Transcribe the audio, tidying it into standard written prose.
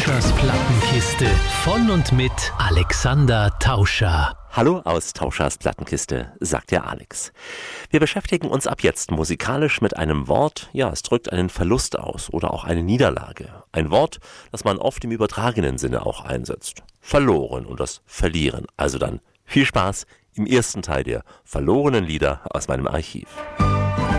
Tauschers Plattenkiste von und mit Alexander Tauscher. Hallo aus Tauschers Plattenkiste, sagt der Alex. Wir beschäftigen uns ab jetzt musikalisch mit einem Wort, es drückt einen Verlust aus oder auch eine Niederlage. Ein Wort, das man oft im übertragenen Sinne auch einsetzt. Verloren und das Verlieren. Also dann viel Spaß im ersten Teil der verlorenen Lieder aus meinem Archiv.